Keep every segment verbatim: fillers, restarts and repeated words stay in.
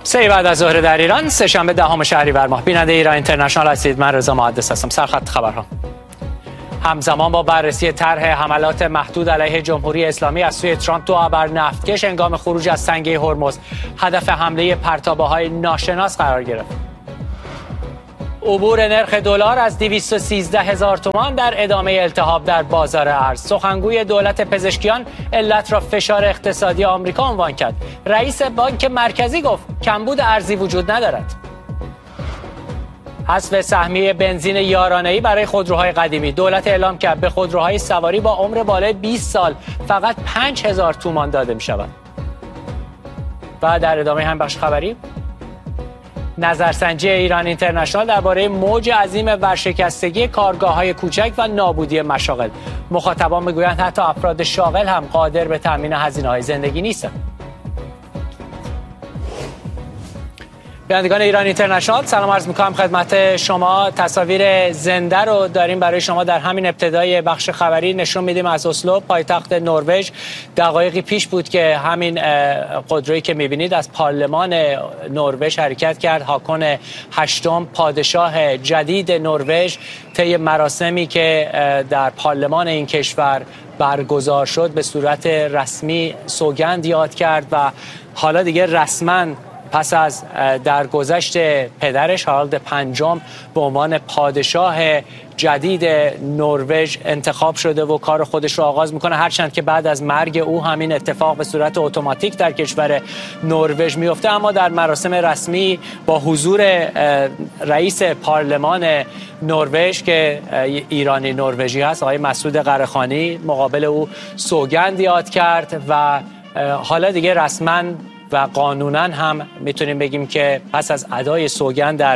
سه بعد از ظهر در ایران، سه‌شنبه دهم شهریور ماه. بیننده ایران اینترنشنال هستید. من رضا محدث هستم. سرخط خبرها. همزمان با بررسی طرح حملات محدود علیه جمهوری اسلامی از سوی ترامپ، دو ابر نفتکش هنگام خروج از تنگه هرمز هدف حمله پرتابه‌های ناشناس قرار گرفت. عبور نرخ دلار از دویست و سیزده هزار تومان در ادامه التهاب در بازار ارز. سخنگوی دولت پزشکیان علت را فشار اقتصادی آمریکا عنوان کرد. رئیس بانک مرکزی گفت کمبود ارزی وجود ندارد. حذف سهمیه بنزین یارانه‌ای برای خودروهای قدیمی. دولت اعلام کرد به خودروهای سواری با عمر بالای بیست سال فقط پنج هزار تومان داده می‌شود. و در ادامه هم بخش خبری، نظرسنجی ایران اینترنشنال درباره موج عظیم ورشکستگی کارگاه‌های کوچک و نابودی مشاغل. مخاطبان میگویند حتی افراد شاغل هم قادر به تامین هزینه‌های زندگی نیستند. بینندگان ایران اینترنشنال، سلام عرض می‌کنم خدمت شما. تصاویر زنده رو داریم برای شما. در همین ابتدای بخش خبری نشون میدیم از اسلو، پایتخت نروژ. دقایقی پیش بود که همین خودرویی که می‌بینید از پارلمان نروژ حرکت کرد. هاکون هشتم، پادشاه جدید نروژ، طی مراسمی که در پارلمان این کشور برگزار شد به صورت رسمی سوگند یاد کرد و حالا دیگه رسماً پس از درگذشت پدرش هارالد پنجم به عنوان پادشاه جدید نروژ انتخاب شده و کار خودش رو آغاز میکنه. هرچند که بعد از مرگ او همین اتفاق به صورت اتوماتیک در کشور نروژ میفته، اما در مراسم رسمی با حضور رئیس پارلمان نروژ که ایرانی نروژی هست، آقای مسعود قره‌خانی، مقابل او سوگند یاد کرد و حالا دیگه رسما و قانونا هم میتونیم بگیم که پس از ادای سوگند در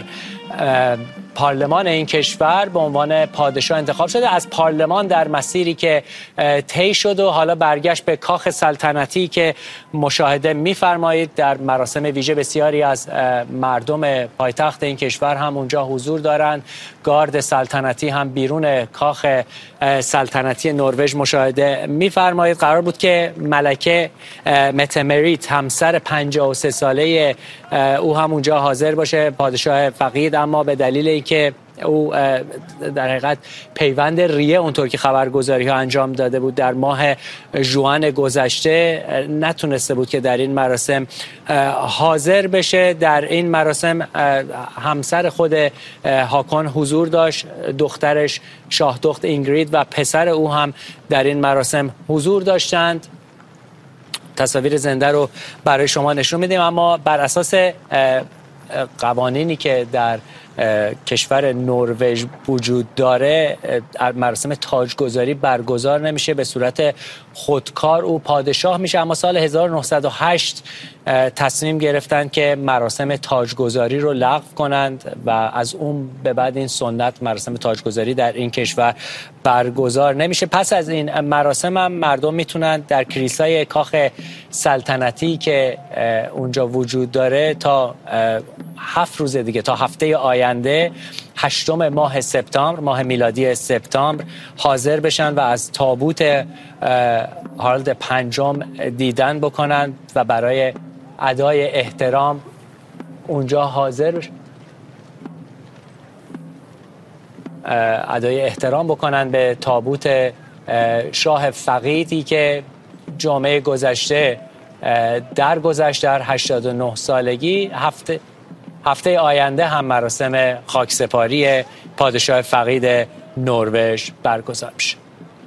پارلمان این کشور به عنوان پادشاه انتخاب شده. از پارلمان در مسیری که طی شد و حالا برگشت به کاخ سلطنتی که مشاهده می‌فرمایید. در مراسم ویژه بسیاری از مردم پایتخت این کشور هم اونجا حضور دارند. گارد سلطنتی هم بیرون کاخ سلطنتی نروژ مشاهده می‌فرمایید. قرار بود که ملکه متمریت، همسر پنجاه و سه ساله او هم اونجا حاضر باشه، پادشاه فقید، اما به دلیل که او در حقیقت پیوند ریه اونطور که خبرگزاری ها انجام داده بود در ماه ژوئن گذشته نتونسته بود که در این مراسم حاضر بشه. در این مراسم همسر خود هاکون حضور داشت، دخترش شاهدخت اینگرید و پسر او هم در این مراسم حضور داشتند. تصاویر زنده رو برای شما نشون میدیم. اما بر اساس قوانینی که در کشور نروژ وجود داره، مراسم تاجگذاری برگزار نمیشه، به صورت خودکار او پادشاه میشه. اما سال هزار و نهصد و هشت تصمیم گرفتن که مراسم تاجگذاری رو لغو کنند و از اون به بعد این سنت مراسم تاجگذاری در این کشور برگزار نمیشه. پس از این مراسم هم مردم میتونن در کلیسای کاخ سلطنتی که اونجا وجود داره تا هفت روز دیگه، تا هفته آینده هشتم ماه سپتامبر، ماه میلادی سپتامبر، حاضر بشن و از تابوت هارالد پنجم دیدن بکنن و برای ادای احترام اونجا حاضر بشن، ادای احترام بکنن به تابوت شاه فقیدی که جمعه گذشته درگذشت در هشتاد و نه سالگی. هفته هفته آینده هم مراسم خاکسپاری پادشاه فقید نروژ برگزار میشه.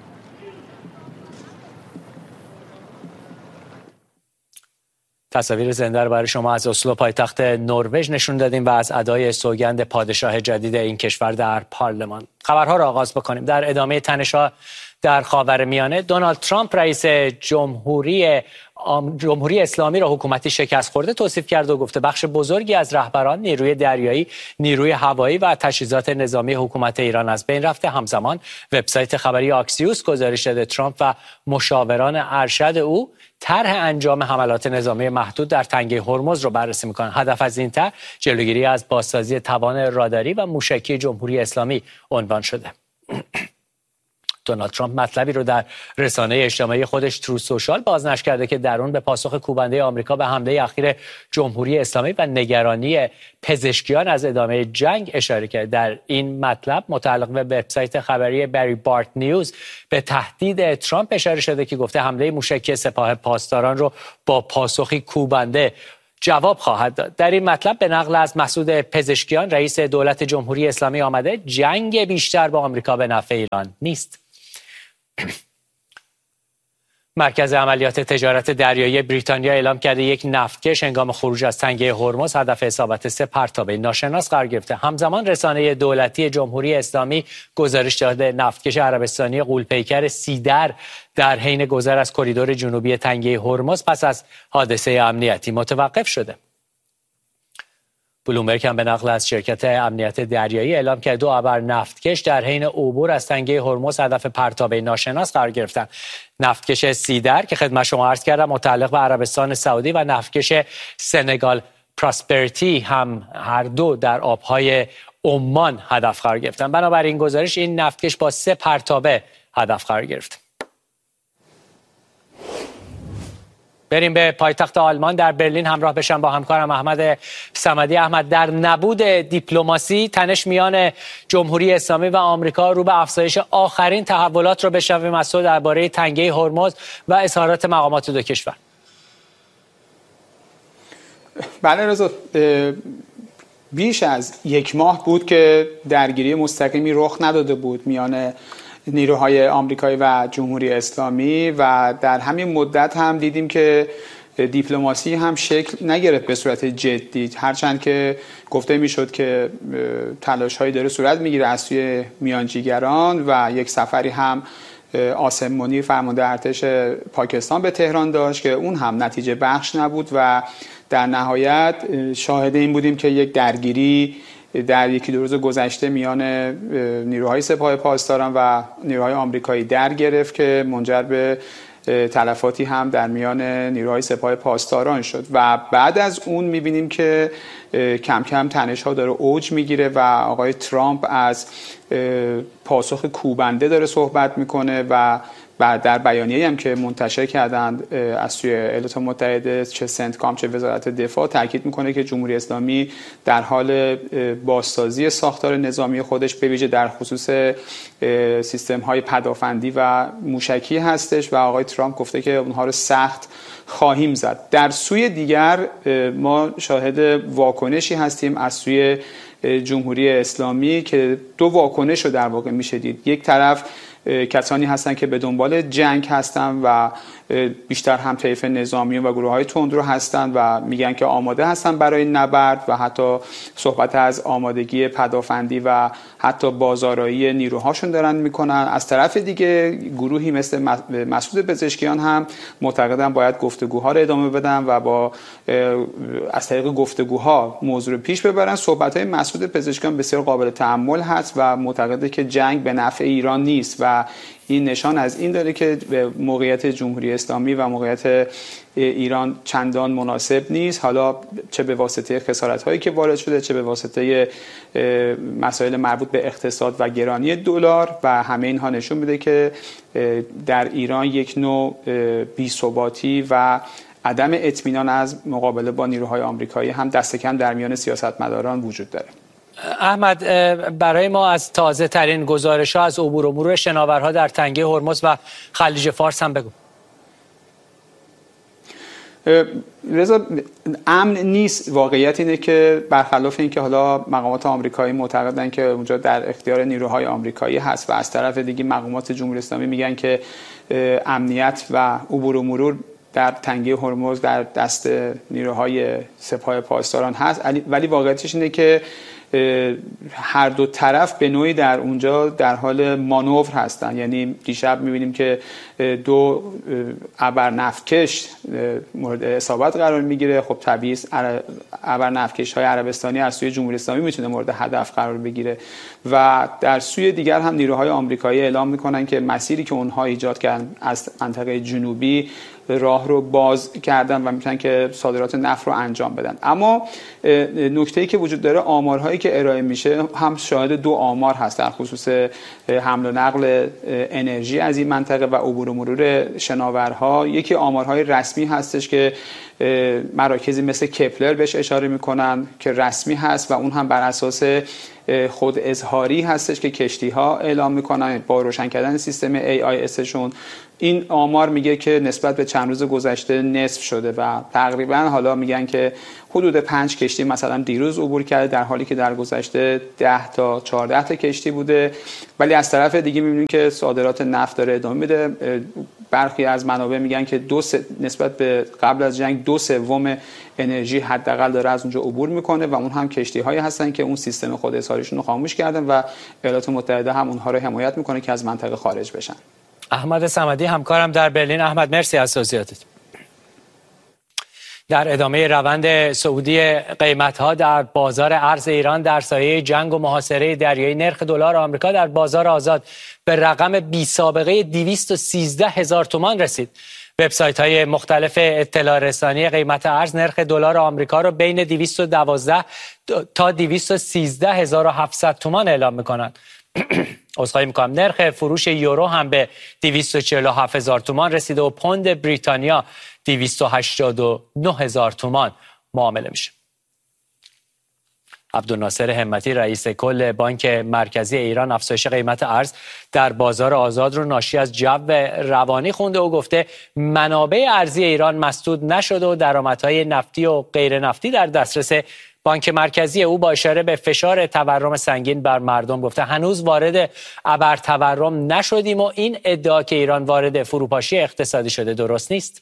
تصاویر زنده رو برای شما از اسلو، پایتخت نروژ نشون دادیم و از ادای سوگند پادشاه جدید این کشور در پارلمان. خبرها را آغاز بکنیم. در ادامه تنش‌ها در خاورمیانه، دونالد ترامپ رئیس جمهوری جمهوری اسلامی را حکومتی شکست خورده توصیف کرد و گفته بخش بزرگی از رهبران نیروی دریایی، نیروی هوایی و تجهیزات نظامی حکومت ایران از بین رفته. همزمان وبسایت خبری آکسیوس گزارش داده ترامپ و مشاوران ارشد او طرح انجام حملات نظامی محدود در تنگه هرمز رو بررسی می‌کنند. هدف از این طرح جلوگیری از بازسازی توان راداری و موشکی جمهوری اسلامی عنوان شده. دونالد ترامپ مطلبی رو در رسانه اجتماعی خودش ترو سوشال بازنشر کرده که در اون به پاسخ کوبنده آمریکا به حمله اخیر جمهوری اسلامی و نگرانی پزشکیان از ادامه جنگ اشاره کرد. در این مطلب متعلق به وبسایت خبری بری بارت نیوز به تهدید ترامپ اشاره شده که گفته حمله موشکی سپاه پاسداران رو با پاسخی کوبنده جواب خواهد داد. در این مطلب به نقل از مسعود پزشکیان رئیس دولت جمهوری اسلامی آمده جنگ بیشتر با آمریکا به نفع ایران نیست. مرکز عملیات تجارت دریایی بریتانیا اعلام کرده یک نفتکش هنگام خروج از تنگه هرمز هدف اصابت سه پرتابه ناشناس قرار گرفته. همزمان رسانه دولتی جمهوری اسلامی گزارش داده نفتکش عربستانی غول‌پیکر سیدر در حین گذر از کریدور جنوبی تنگه هرمز پس از حادثه امنیتی متوقف شده. بلومبرگ هم به نقل از شرکت امنیت دریایی اعلام کرد دو ابر نفتکش در حین عبور از تنگه هرمز هدف پرتابه ناشناس قرار گرفتند. نفتکش سیدر که خدمت شما عرض کردم متعلق به عربستان سعودی و نفتکش سنگال پراسپریتی هم هر دو در آبهای عمان هدف قرار گرفتند. بنابراین گزارش این نفتکش با سه پرتابه هدف قرار گرفت. بریم به پایتخت آلمان در برلین همراه بشم با همکارم احمد صمدی. احمد، در نبود دیپلماسی تنش میان جمهوری اسلامی و آمریکا رو به افزایش آخرین تحولات رو بشنویم از تو درباره تنگه هرمز و اظهارات مقامات دو کشور. بله رضا، بیش از یک ماه بود که درگیری مستقیمی رخ نداده بود میان نیروهای آمریکایی و جمهوری اسلامی و در همین مدت هم دیدیم که دیپلماسی هم شکل نگرفت به صورت جدی، هرچند که گفته میشد که تلاش‌هایی داره صورت میگیره از سوی میانجیگران و یک سفری هم عاصم منیر فرمانده ارتش پاکستان به تهران داشت که اون هم نتیجه بخش نبود و در نهایت شاهد این بودیم که یک درگیری در یکی دو روز گذشته میان نیروهای سپاه پاسداران و نیروهای آمریکایی در گرفت که منجر به تلفاتی هم در میان نیروهای سپاه پاسداران شد و بعد از اون میبینیم که کم کم تنش ها داره اوج میگیره و آقای ترامپ از پاسخ کوبنده داره صحبت میکنه و بعد در بیانیه‌ای هم که منتشر کردند از سوی ایالات متحده چه سنتکام چه وزارت دفاع تاکید میکنه که جمهوری اسلامی در حال بازسازی ساختار نظامی خودش به ویژه در خصوص سیستم‌های پدافندی و موشکی هستش و آقای ترامپ گفته که اونها رو سخت خواهیم زد. در سوی دیگر ما شاهد واکنشی هستیم از سوی جمهوری اسلامی که دو واکنش رو در واقع میشه دید. یک طرف کسانی هستند که به دنبال جنگ هستند و بیشتر هم طیف نظامیون و گروه‌های تندرو هستند و میگن که آماده هستند برای نبرد و حتی صحبت از آمادگی پدافندی و حتی بازآرایی نیروهاشون دارن میکنن. از طرف دیگه گروهی مثل مسعود پزشکیان هم معتقدن باید گفتگوها رو ادامه بدن و با از طریق گفتگوها موضوع رو پیش ببرن. صحبت‌های مسعود پزشکیان بسیار قابل تأمل هست و معتقده که جنگ به نفع ایران نیست و این نشان از این داره که موقعیت جمهوری اسلامی و موقعیت ایران چندان مناسب نیست، حالا چه به واسطه خسارت‌هایی که وارد شده چه به واسطه مسائل مربوط به اقتصاد و گرانی دلار و همه اینها نشون میده که در ایران یک نوع بی‌ثباتی و عدم اطمینان از مقابله با نیروهای آمریکایی هم دست کم در میان سیاستمداران وجود داره. احمد، برای ما از تازه ترین گزارش ها از عبور و مرور شناورها در تنگه هرمز و خلیج فارس هم بگو. رضا، امن نیست. واقعیت اینه که برخلاف اینکه حالا مقامات آمریکایی معتقدن که اونجا در اختیار نیروهای آمریکایی هست و از طرف دیگه مقامات جمهوری اسلامی میگن که امنیت و عبور و مرور در تنگه هرمز در دست نیروهای سپاه پاسداران هست، ولی واقعیتش اینه که هر دو طرف به نوعی در اونجا در حال مانور هستن. یعنی دیشب میبینیم که دو ابرنفتکش مورد اصابت قرار میگیره. خب طبیعی ابرنفتکش های عربستانی از سوی جمهوری اسلامی میتونه مورد هدف قرار بگیره و در سوی دیگر هم نیروهای آمریکایی اعلام میکنن که مسیری که اونها ایجاد کردن از منطقه جنوبی راه رو باز کردن و میتونن که صادرات نفت رو انجام بدن. اما نکته‌ای که وجود داره، آمارهایی که ارائه میشه هم شاهد دو آمار هست در خصوص حمل و نقل انرژی از این منطقه و عبور و مرور شناورها. یکی آمارهای رسمی هستش که مراکزی مثل کپلر بهش اشاره میکنن که رسمی هست و اون هم بر اساس خود اظهاری هستش که کشتی ها اعلام میکنن با روشن کردن سیستم ای آی اس شون. این آمار میگه که نسبت به چند روز گذشته نصف شده و تقریبا حالا میگن که حدود پنج کشتی مثلا دیروز عبور کرده، در حالی که در گذشته ده تا چهارده تا کشتی بوده. ولی از طرف دیگه میبینیم که صادرات نفت داره ادامه میده. برخی از منابع میگن که دو س... نسبت به قبل از جنگ دو سوم انرژی حداقل داره از اونجا عبور میکنه و اون هم کشتی هایی هستن که اون سیستم خود اظهاریشون رو خاموش کردن و ایالات متحده هم اونها رو حمایت میکنه که از منطقه خارج بشن. احمد صمدی همکارم در برلین. احمد مرسی از توضیحاتت. در ادامه روند صعودی قیمت‌ها در بازار ارز ایران در سایه جنگ و محاصره دریایی، نرخ دلار آمریکا در بازار آزاد به رقم بی سابقه دویست و سیزده هزار تومان رسید. وبسایت‌های مختلف اطلاع رسانی قیمت ارز نرخ دلار آمریکا را بین دویست و دوازده تا دویست و سیزده هزار و هفتصد تومان اعلام می‌کنند. عذرخواهی می‌کنم. نرخ فروش یورو هم به دویست و چهل و هفت هزار تومان رسیده و پوند بریتانیا دویست و هشتاد و نه هزار تومان معامله میشه. عبدالناصر همتی رئیس کل بانک مرکزی ایران افزایش قیمت ارز در بازار آزاد رو ناشی از جو روانی خونده و گفته منابع ارزی ایران مسدود نشده و درآمدهای نفتی و غیر نفتی در دسترس بانک مرکزی. او با اشاره به فشار تورم سنگین بر مردم گفته هنوز وارد ابر تورم نشدیم و این ادعا که ایران وارد فروپاشی اقتصادی شده درست نیست.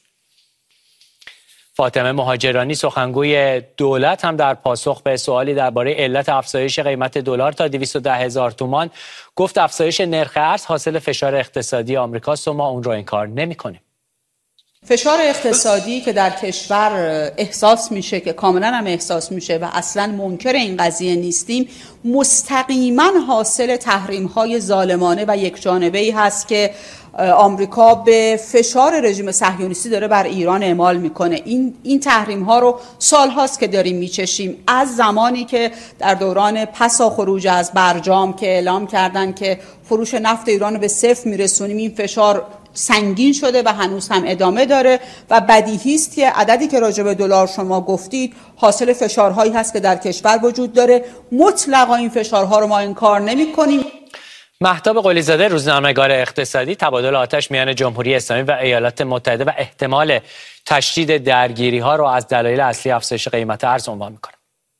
فاطمه مهاجرانی سخنگوی دولت هم در پاسخ به سوالی درباره علت افزایش قیمت دلار تا دویست و ده هزار تومان گفت افزایش نرخ ارز حاصل فشار اقتصادی آمریکاست و ما اون رو انکار نمی‌کنیم. فشار اقتصادی که در کشور احساس میشه که کاملا هم احساس میشه و اصلا منکر این قضیه نیستیم، مستقیما حاصل تحریم‌های ظالمانه و یکجانبه‌ای هست که آمریکا به فشار رژیم صهیونیستی داره بر ایران اعمال میکنه. این این تحریم ها رو سال هاست که داریم میچشیم، از زمانی که در دوران پسا خروج از برجام که اعلام کردن که فروش نفت ایران رو به صفر میرسونیم. این فشار سنگین شده و هنوز هم ادامه داره و بدیهی است که عددی که راجع به دلار شما گفتید حاصل فشارهایی هست که در کشور وجود داره. مطلقا این فشارها رو ما انکار نمی‌کنیم. مهتاب قلی‌زاده روزنامه‌نگار اقتصادی تبادل آتش میان جمهوری اسلامی و ایالات متحده و احتمال تشدید درگیری‌ها رو از دلایل اصلی افزایش قیمت ارز عنوان می‌کنه.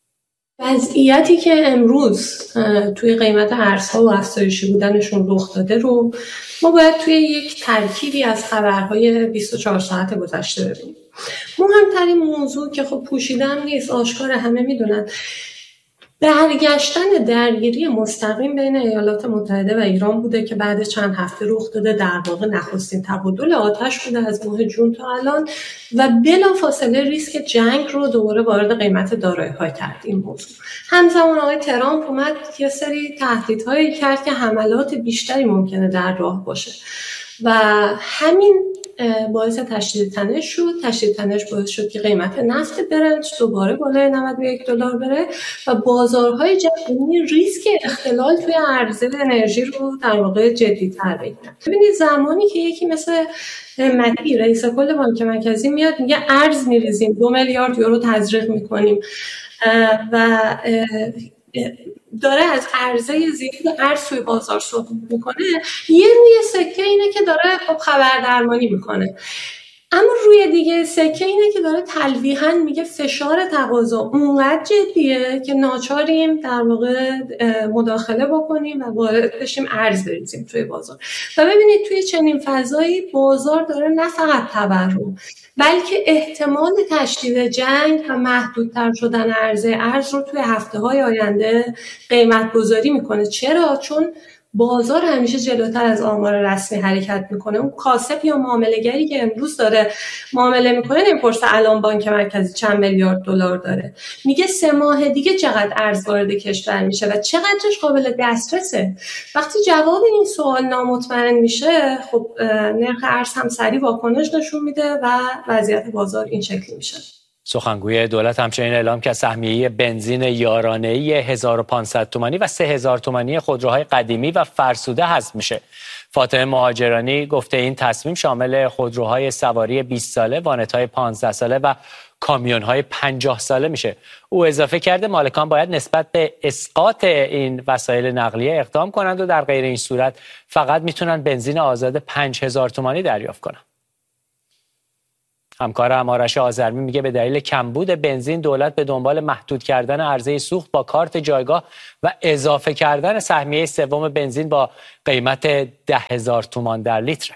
وضعیتی که امروز توی قیمت ارزها و افزایشی بودنشون رخ داده رو ما باید توی یک ترکیبی از خبرهای بیست و چهار ساعت گذشته ببینیم. مهمترین موضوع که خب پوشیدن نیست، آشکار، همه میدونن، برگشتن درگیری مستقیم بین ایالات متحده و ایران بوده که بعد چند هفته رخ داده. در واقع نخستین تبادل آتش بوده از ماه جون تا الان و بلافاصله ریسک جنگ رو دوباره وارد قیمت دارایی‌ها کرد. این موضوع همزمان آقای ترامپ اومد یه سری تهدیدهایی کرد که حملات بیشتری ممکنه در راه باشه و همین باعث تشدید تنش شد. تشدید تنش باعث شد که قیمت نفت برنت دوباره بالای نود و یک دلار بره و بازارهای جهانی ریسک اختلال توی عرضه انرژی رو در واقع جدی‌تر بگیرن. ببینید زمانی که یکی مثل متی رئیس کل بانک مرکزی میاد میگه ارز میریزیم، دو میلیارد یورو تزریق میکنیم و داره از عرضه زیاد ارز توی بازار صحبت میکنه، یه روی سکه اینه که داره خب خبر درمانی میکنه، اما روی دیگه سکه اینه که داره تلویحاً میگه فشار تقاضا اونقدر جدیه که ناچاریم در واقع مداخله بکنیم و وارد بشیم ارز بریزیم توی بازار. و ببینید توی چنین فضایی بازار داره نه فقط تورم بلکه احتمال تشدید جنگ و محدودتر شدن عرضه ارز رو توی هفته‌های آینده قیمت گذاری میکنه. چرا؟ چون بازار همیشه جلوتر از آمار رسمی حرکت میکنه. اون کاسب یا معامله‌گری که امروز داره معامله میکنه نمیپرسه الان بانک مرکزی چند میلیارد دلار داره، میگه سه ماه دیگه چقدر ارز وارد کشور میشه و چقدرش قابل دسترسه. وقتی جواب این سوال نامطمئن میشه، خب نرخ ارز هم سریع واکنش نشون میده و وضعیت بازار این شکلی میشه. سخنگوی دولت همچنین اعلام کرد سهمیه بنزین یارانه‌ای هزار و پانصد تومانی و سه هزار تومانی خودروهای قدیمی و فرسوده حذف میشه. فاطمه مهاجرانی گفته این تصمیم شامل خودروهای سواری بیست ساله، وانت‌های پانزده ساله و کامیون‌های پنجاه ساله میشه. او اضافه کرده مالکان باید نسبت به اسقاط این وسایل نقلیه اقدام کنند و در غیر این صورت فقط میتونن بنزین آزاد پنج هزار تومانی دریافت کنند. همکارم آرش آذرمی میگه به دلیل کمبود بنزین دولت به دنبال محدود کردن عرضه سوخت با کارت جایگاه و اضافه کردن سهمیه سوم بنزین با قیمت ده هزار تومان در لیتر.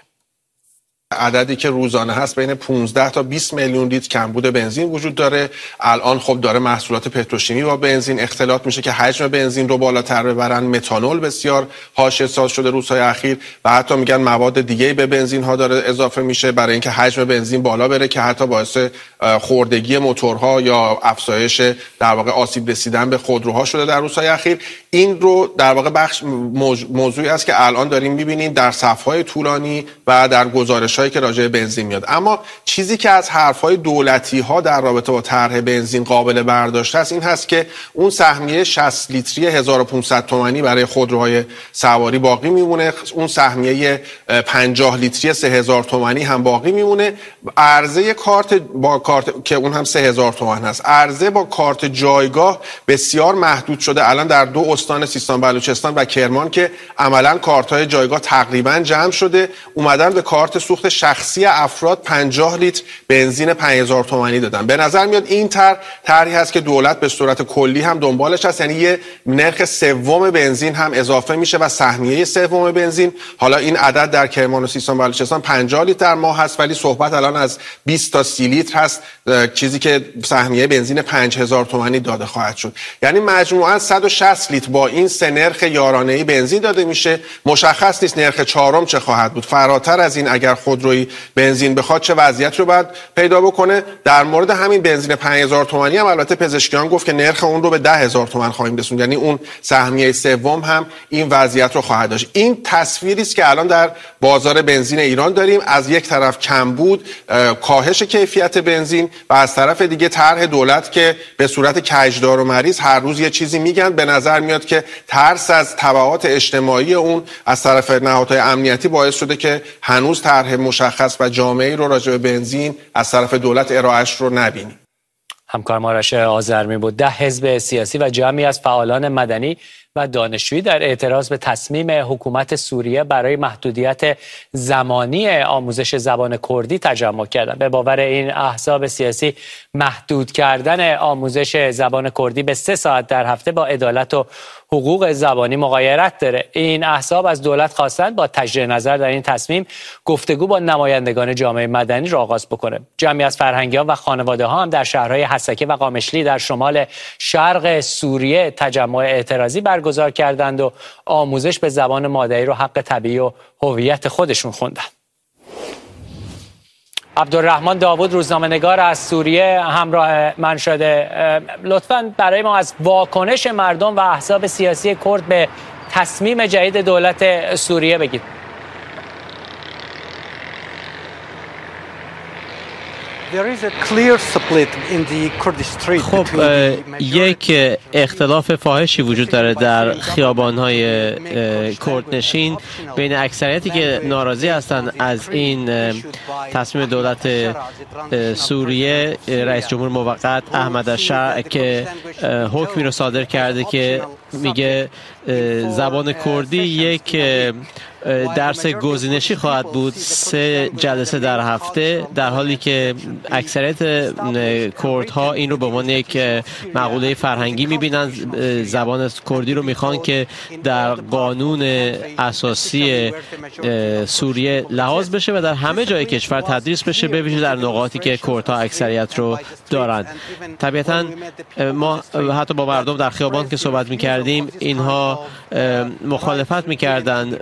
عددی که روزانه هست بین پانزده تا بیست میلیون لیتر کمبود بنزین وجود داره. الان خب داره محصولات پتروشیمی با بنزین اختلاط میشه که حجم بنزین رو بالاتر ببرن. متانول بسیار حاشیه ساز شده روزهای اخیر و حتی میگن مواد دیگه به بنزین ها داره اضافه میشه برای اینکه حجم بنزین بالا بره که حتی باعث خوردگی موتورها یا افزایش در واقع آسیب رسیدن به خودروها شده در روزهای اخیر. این رو در واقع بخش موضوعی است که الان داریم میبینیم در صف‌های طولانی و در گزارش که راجع به بنزین میاد. اما چیزی که از حرفهای دولتی ها در رابطه با طرح بنزین قابل برداشت است این هست که اون سهمیه شصت لیتری هزار و پانصد تومانی برای خودروهای سواری باقی میمونه، اون سهمیه پنجاه لیتری سه هزار تومانی هم باقی میمونه. عرضه کارت با کارت که اون هم سه هزار تومان هست، عرضه با کارت جایگاه بسیار محدود شده الان در دو استان سیستان بلوچستان و کرمان که عملاً کارت‌های جایگاه تقریباً جمع شده، اومدن به کارت سوخت شخصی افراد پنجاه لیتر بنزین پنج هزار تومانی دادن. به نظر میاد این طرح طرحی هست که دولت به صورت کلی هم دنبالش هست، یعنی یه نرخ سوم بنزین هم اضافه میشه و سهمیه سوم بنزین، حالا این عدد در کرمان و سیستان بلوچستان پنجاه لیتر در ماه هست ولی صحبت الان از بیست تا سی لیتر هست، چیزی که سهمیه بنزین پنج هزار تومانی داده خواهد شد. یعنی مجموعاً صد و شصت لیتر با این سه نرخ یارانه‌ای بنزین داده میشه. مشخص نیست نرخ چهارم چه خواهد بود. فراتر از این اگر خودروی بنزین بخواد چه وضعیت رو باید پیدا بکنه. در مورد همین بنزین پنج هزار تومانی هم البته پزشکیان گفت که نرخ اون رو به ده هزار تومان خواهیم رسوند، یعنی اون سهمیه سوم هم این وضعیت رو خواهد داشت. این تصویری است که الان در بازار بنزین ایران داریم. از یک طرف کمبود، کاهش کیفیت بنزین و از طرف دیگه طرح دولت که به صورت کجدار و مریض هر روز یه چیزی میگن. به نظر میاد که ترس از تبعات اجتماعی اون از طرف نهادهای امنیتی باعث شده که هنوز طرح مشخص و جامعی رو راجع به بنزین از طرف دولت ارائهش رو نبینیم. همکارم آرش آذرمی بود. ده حزب سیاسی و جمعی از فعالان مدنی و دانشجویی در اعتراض به تصمیم حکومت سوریه برای محدودیت زمانی آموزش زبان کردی تجمع کردند. به باور این احزاب سیاسی محدود کردن آموزش زبان کردی به سه ساعت در هفته با عدالت و حقوق زبانی مغایرت داره. این احزاب از دولت خواستند با تجدید نظر در این تصمیم گفتگو با نمایندگان جامعه مدنی را آغاز بکنه. جمعی از فرهنگیان و خانواده ها هم در شهرهای حسکه و قامشلی در شمال شرق سوریه تجمع اعتراضی برگزار کردند و آموزش به زبان مادری رو حق طبیعی و هویت خودشون خوندند. عبدالرحمن داوود روزنامه‌نگار از سوریه همراه من شده. لطفاً برای ما از واکنش مردم و احزاب سیاسی کرد به تصمیم جدید دولت سوریه بگید. خب یک اختلاف فاحشی وجود داره در خیابان‌های کردنشین بین اکثریتی که ناراضی هستند از این تصمیم دولت سوریه. رئیس جمهور موقت احمد الشرع که حکمی رو صادر کرده که میگه زبان کردی یک درس گزینشی خواهد بود، سه جلسه در هفته، در حالی که اکثریت کردها این رو به عنوان یک مقوله فرهنگی میبینن. زبان کردی رو میخوان که در قانون اساسی سوریه لحاظ بشه و در همه جای کشور تدریس بشه، به ویژه در نقاطی که کردها اکثریت رو دارند. طبیعتا ما حتی با مردم در خیابان که صحبت میکردیم کردیم اینها مخالفت میکردن،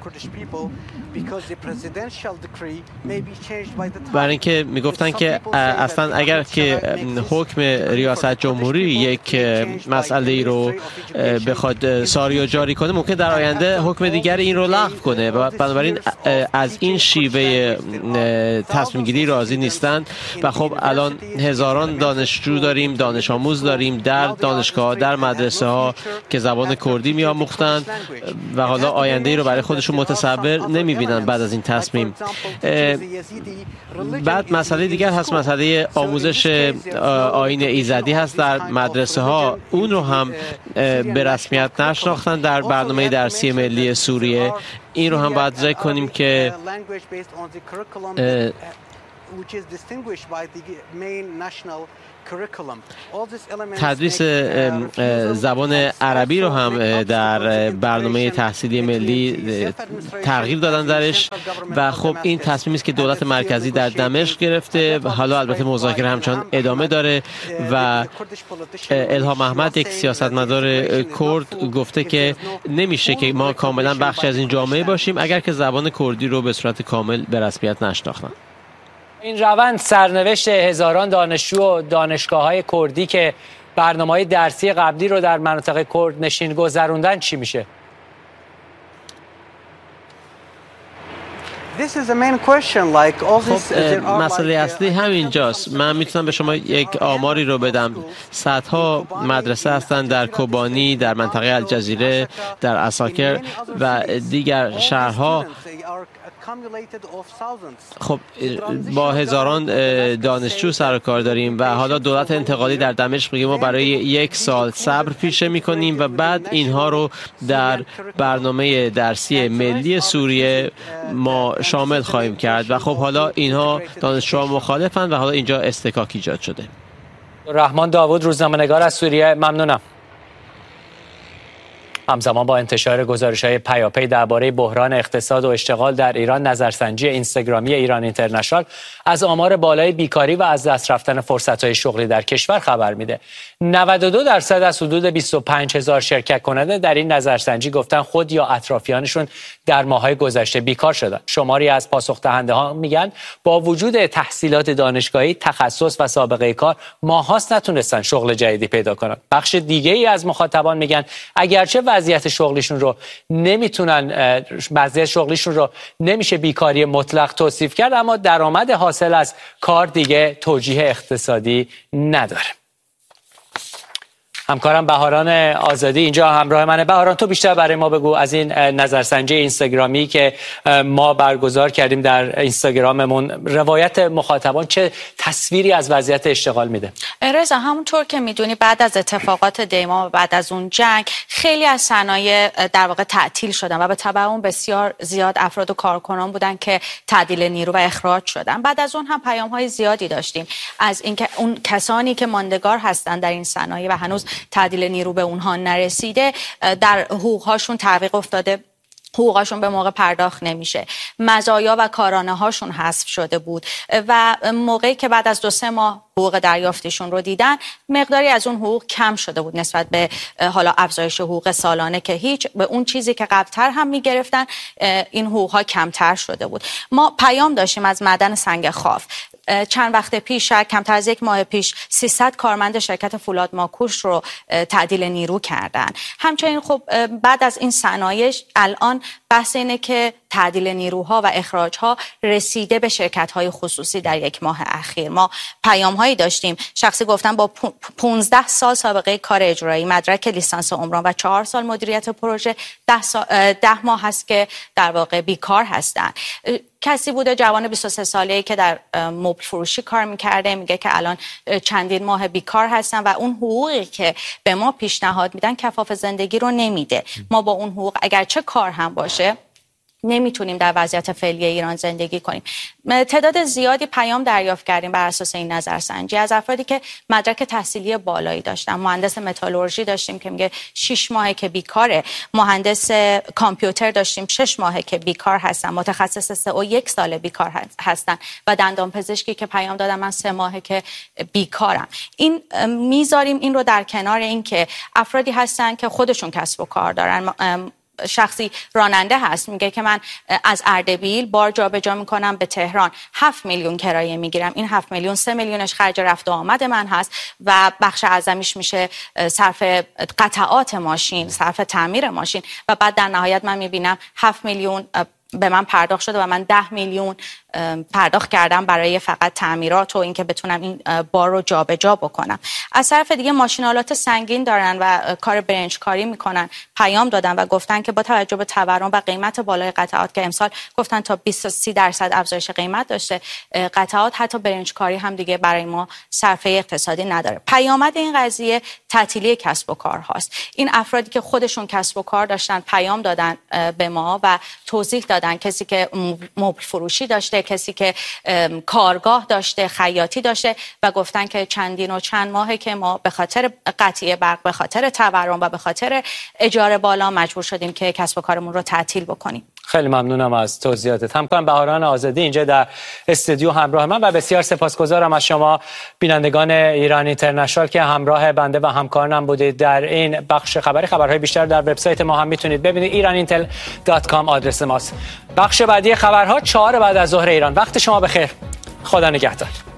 برای اینکه میگفتن که اصلا اگر که حکم ریاست جمهوری یک مسئله ای رو بخواد ساری و جاری کنه، ممکن در آینده حکم دیگر این رو لغو کنه و بنابراین از این شیوه تصمیم گیری راضی نیستند. و خب الان هزاران دانشجو داریم، دانش آموز داریم در دانشگاه، در مدرسه ها که زبان کردی میآموختند و حالا آینده ای رو برای خودشون متصور نمیبینن بعد از این تصمیم. بعد مسئله دیگر هست، مسئله آموزش آیین ایزدی هست در مدرسه ها، اون رو هم به رسمیت نشناختن در برنامه درسی ملی سوریه. این رو هم باید ذکر کنیم که تدریس زبان عربی رو هم در برنامه تحصیلی ملی تغییر دادن درش و خب این تصمیمی است که دولت مرکزی در دمشق گرفته و حالا البته مذاکره همچنان ادامه داره و الهام احمد یک سیاستمدار کرد گفته که نمیشه که ما کاملا بخشی از این جامعه باشیم اگر که زبان کردی رو به صورت کامل به رسمیت نشناختن. این روند سرنوشت هزاران دانشجو و دانشگاه‌های کردی که برنامه‌های درسی قبلی رو در مناطق کرد نشین گذروندن چی میشه؟ خب مسئله اصلی همینجاست. من میتونم به شما یک آماری رو بدم. صدها مدرسه هستند در کوبانی، در منطقه الجزیره، در عساکر و دیگر شهرها. خب با هزاران دانشجو سر و کار داریم و حالا دولت انتقالی در دمشق میگه ما برای یک سال صبر پیشه میکنیم و بعد اینها رو در برنامه درسی ملی سوریه ما شامل خواهیم کرد و خب حالا اینها دانشجوها مخالفن و حالا اینجا استکاک ایجاد شده. رحمان داوود، روزنامه‌نگار از سوریه، ممنونم. همزمان با انتشار گزارش‌های پیاپی درباره بحران اقتصاد و اشتغال در ایران، نظرسنجی اینستاگرامی ایران اینترنشنال از آمار بالای بیکاری و از دست رفتن فرصت‌های شغلی در کشور خبر میده. نود و دو درصد از حدود بیست و پنج هزار شرکت کننده در این نظرسنجی گفتن خود یا اطرافیانشون در ماه‌های گذشته بیکار شدن. شماری از پاسخ دهنده‌ها میگن با وجود تحصیلات دانشگاهی، تخصص و سابقه کار، ماهاست نتونستن شغل جدیدی پیدا کنن. بخش دیگه‌ای از مخاطبان میگن اگرچه وضعیت شغلیشون رو نمیتونن وضعیت شغلیشون رو نمیشه بیکاری مطلق توصیف کرد، اما درآمد حاصل از کار دیگه توجیه اقتصادی نداره. همکارم بهاران آزادی اینجا همراه منه. بهاران، تو بیشتر برای ما بگو از این نظرسنجی اینستاگرامی که ما برگزار کردیم در اینستاگراممون، روایت مخاطبان چه تصویری از وضعیت اشتغال میده؟ رضا، همونطور که میدونی بعد از اتفاقات دیما و بعد از اون جنگ خیلی از صنایع در واقع تعطیل شدن و به تبع اون بسیار زیاد افراد و کارکنان بودن که تعدیل نیرو و اخراج شدن. بعد از اون هم پیام‌های زیادی داشتیم از اینکه اون کسانی که ماندگار هستن در این صنایع و هنوز تعدیل نیرو به اونها نرسیده، در حقوقهاشون تعویق افتاده، حقوقشون به موقع پرداخت نمیشه، مزایا و کارانه هاشون حذف شده بود و موقعی که بعد از دو سه ماه حقوق دریافتیشون رو دیدن، مقداری از اون حقوق کم شده بود نسبت به حالا افزایش حقوق سالانه که هیچ، به اون چیزی که قبلتر هم میگرفتن این حقوق ها کمتر شده بود. ما پیام داشتیم از معدن سنگ خاف. چند وقت پیش، کمتر از یک ماه پیش، سیصد کارمند شرکت فولاد ماکوش رو تعدیل نیرو کردن. همچنین خب بعد از این صنایع الان بحث اینه که تعدیل نیروها و اخراجها رسیده به شرکت‌های خصوصی در یک ماه اخیر. ما پیام‌هایی داشتیم، شخصی گفتن با پانزده سال سابقه کار اجرایی، مدرک لیسانس عمران و چهار سال مدیریت پروژه، ده, سا... ده ماه هست که در واقع بیکار هستن. کسی بوده جوان بیست و سه ساله‌ای که در مبل فروشی کار می‌کرده، میگه که الان چندین ماه بیکار هستن و اون حقوقی که به ما پیشنهاد میدن کفاف زندگی رو نمیده. ما با اون حقوق اگرچه کار هم باشه نمیتونیم در وضعیت فعلی ایران زندگی کنیم. تعداد زیادی پیام دریافت کردیم بر اساس این نظرسنجی از افرادی که مدرک تحصیلی بالایی داشتن. مهندس متالورژی داشتیم که میگه شش ماهه که بیکاره، مهندس کامپیوتر داشتیم شش ماهه که بیکار هستن، متخصص سئو یک سال بیکار هستن و دندان پزشکی که پیام دادن من سه ماهه که بیکارم. این میذاریم این رو در کنار این که افرادی هستن که خودشون کسب و کار دارن. شخصی راننده هست میگه که من از اردبیل بار جابجا میکنم به تهران، هفت میلیون کرایه میگیرم، این هفت میلیون سه میلیونش خرج رفت و آمد من هست و بخش اعظمیش میشه صرف قطعات ماشین، صرف تعمیر ماشین و بعد در نهایت من میبینم هفت میلیون به من پرداخت شده و من ده میلیون پرداخت کردم برای فقط تعمیرات و اینکه بتونم این بار رو جابجا بکنم. از طرف دیگه ماشین‌آلات سنگین دارن و کار برنج کاری میکنن، پیام دادن و گفتن که با توجه به تورم و قیمت بالای قطعات که امسال گفتن تا بیست تا سی درصد افزایش قیمت داشته، قطعات حتی برنج کاری هم دیگه برای ما صرفه اقتصادی نداره. پیامد این قضیه تعطیلی کسب و کار هاست. این افرادی که خودشون کسب و کار داشتن پیام دادن به ما و توضیح دادن، کسی که مبل فروشی داشته، کسی که کارگاه داشته، خیاطی داشته و گفتن که چندین و چند ماهه که ما به خاطر قطعی برق، به خاطر تورم و به خاطر اجاره بالا مجبور شدیم که کسب و کارمون رو تعطیل بکنیم. خیلی ممنونم از توضیحاتت. همکارم بهاران آزادی اینجا در استودیو همراه من و بسیار سپاسگزارم از شما بینندگان ایران اینترنشنال که همراه بنده و همکارانم بودید در این بخش خبری. خبرهای بیشتر در وبسایت ما هم میتونید ببینید، ایران اینتل دات کام آدرس ماست. بخش بعدی خبرها چهار بعد از ظهر ایران. وقت شما بخیر. خدا نگهدار.